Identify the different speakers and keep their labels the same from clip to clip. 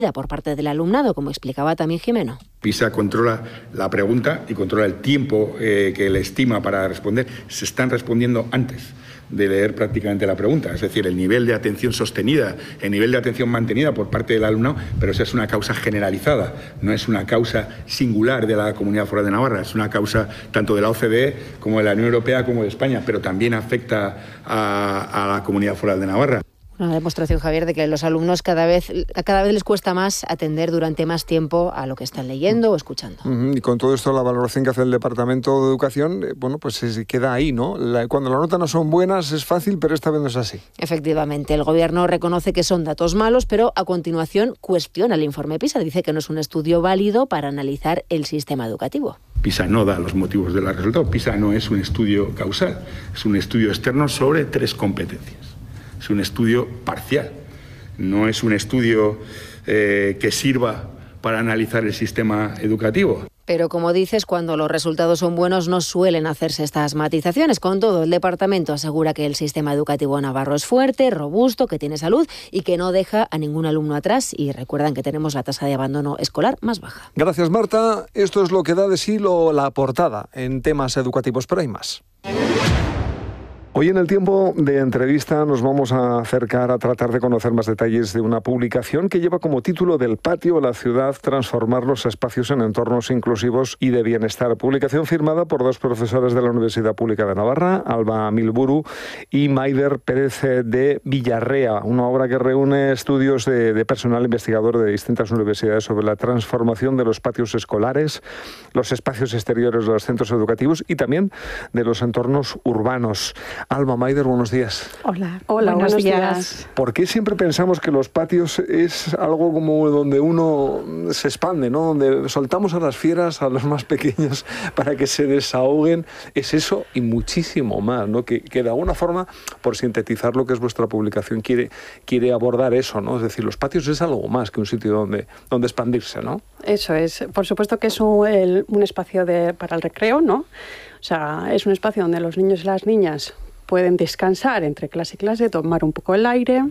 Speaker 1: por parte del alumnado, como explicaba también Jimeno.
Speaker 2: PISA controla la pregunta y controla el tiempo que le estima para responder. Se están respondiendo antes de leer prácticamente la pregunta, es decir, el nivel de atención sostenida, el nivel de atención mantenida por parte del alumnado, pero esa es una causa generalizada, no es una causa singular de la Comunidad Foral de Navarra, es una causa tanto de la OCDE como de la Unión Europea como de España, pero también afecta a la Comunidad Foral de Navarra.
Speaker 1: Una demostración, Javier, de que a los alumnos cada vez les cuesta más atender durante más tiempo a lo que están leyendo o escuchando.
Speaker 3: Y con todo esto, la valoración que hace el Departamento de Educación, pues se queda ahí, ¿no? Cuando las notas no son buenas es fácil, pero esta vez no es así.
Speaker 1: Efectivamente, el Gobierno reconoce que son datos malos, pero a continuación cuestiona el informe PISA. Dice que no es un estudio válido para analizar el sistema educativo.
Speaker 2: PISA no da los motivos de los resultados. PISA no es un estudio causal, es un estudio externo sobre 3 competencias. Es un estudio parcial, no es un estudio que sirva para analizar el sistema educativo.
Speaker 1: Pero como dices, cuando los resultados son buenos no suelen hacerse estas matizaciones. Con todo, el departamento asegura que el sistema educativo navarro es fuerte, robusto, que tiene salud y que no deja a ningún alumno atrás. Y recuerdan que tenemos la tasa de abandono escolar más baja.
Speaker 3: Gracias, Marta. Esto es lo que da de sí la portada en temas educativos, pero hay más. Hoy en el tiempo de entrevista nos vamos a acercar a tratar de conocer más detalles de una publicación que lleva como título Del patio a la ciudad, transformar los espacios en entornos inclusivos y de bienestar. Publicación firmada por 2 profesores de la Universidad Pública de Navarra, Alba Milburu y Maider Pérez de Villarrea, una obra que reúne estudios de personal investigador de distintas universidades sobre la transformación de los patios escolares, los espacios exteriores de los centros educativos y también de los entornos urbanos. Alba, Maider, buenos días.
Speaker 4: Hola, buenos días.
Speaker 3: ¿Por qué siempre pensamos que los patios es algo como donde uno se expande, ¿no? Donde soltamos a las fieras, a los más pequeños, para que se desahoguen? Es eso y muchísimo más, ¿no? Que de alguna forma, por sintetizar lo que es vuestra publicación, quiere abordar eso, ¿no? Es decir, los patios es algo más que un sitio donde expandirse, ¿no?
Speaker 4: Eso es. Por supuesto que es un espacio para el recreo, ¿no? O sea, es un espacio donde los niños y las niñas pueden descansar entre clase y clase, tomar un poco el aire,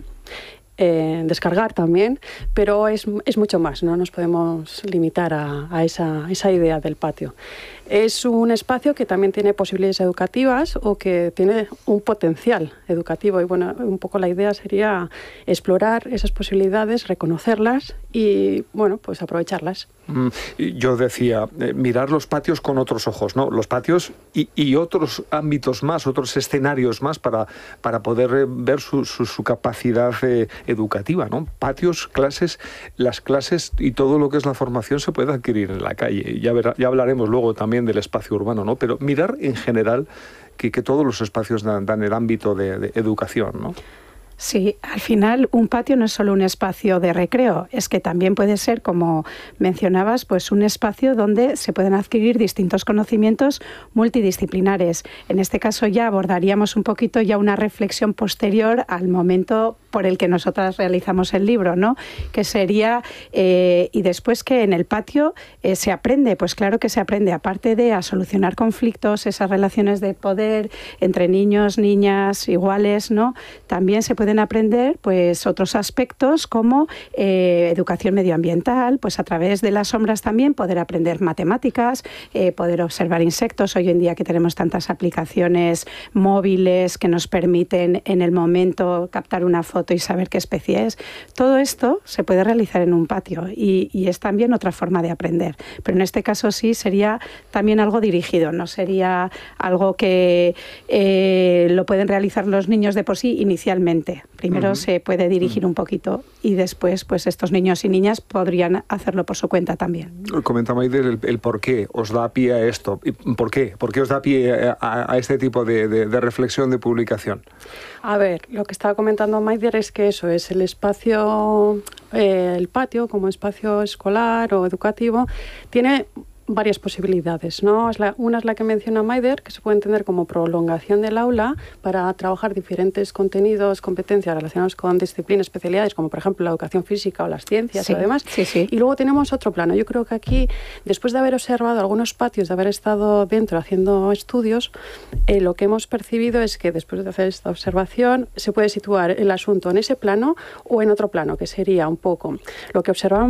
Speaker 4: descargar también, pero es mucho más, no nos podemos limitar a esa idea del patio. Es un espacio que también tiene posibilidades educativas o que tiene un potencial educativo y bueno, un poco la idea sería explorar esas posibilidades, reconocerlas y bueno, pues aprovecharlas.
Speaker 3: Yo decía, mirar los patios con otros ojos, ¿no? Los patios y otros ámbitos más, otros escenarios más para poder ver su capacidad educativa, ¿no? Patios, clases, las clases y todo lo que es la formación se puede adquirir en la calle. Ya hablaremos luego también del espacio urbano, ¿no? Pero mirar en general que todos los espacios dan el ámbito de educación, ¿no?
Speaker 5: Sí, al final un patio no es solo un espacio de recreo, es que también puede ser, como mencionabas, pues un espacio donde se pueden adquirir distintos conocimientos multidisciplinares. En este caso ya abordaríamos un poquito ya una reflexión posterior al momento por el que nosotras realizamos el libro, ¿no? Que sería, y después que en el patio se aprende, pues claro que se aprende, aparte de a solucionar conflictos, esas relaciones de poder entre niños, niñas, iguales, ¿no? También se pueden aprender pues otros aspectos como educación medioambiental, pues a través de las sombras también poder aprender matemáticas, poder observar insectos, hoy en día que tenemos tantas aplicaciones móviles que nos permiten en el momento captar una foto y saber qué especie es. Todo esto se puede realizar en un patio y es también otra forma de aprender. Pero en este caso sí sería también algo dirigido, no sería algo que lo pueden realizar los niños de por sí inicialmente. Primero se puede dirigir un poquito y después pues estos niños y niñas podrían hacerlo por su cuenta también.
Speaker 3: Comenta Maider el por qué os da pie a esto. ¿Por qué? ¿Por qué os da pie a este tipo de reflexión, de publicación?
Speaker 4: A ver, lo que estaba comentando Maider es que eso es el espacio, el patio como espacio escolar o educativo, tiene varias posibilidades, ¿no? Una es la que menciona Maider, que se puede entender como prolongación del aula para trabajar diferentes contenidos, competencias relacionados con disciplinas, especialidades, como por ejemplo la educación física o las ciencias y demás. Y luego tenemos otro plano. Yo creo que aquí, después de haber observado algunos patios, de haber estado dentro haciendo estudios, lo que hemos percibido es que después de hacer esta observación se puede situar el asunto en ese plano o en otro plano, que sería un poco lo que observamos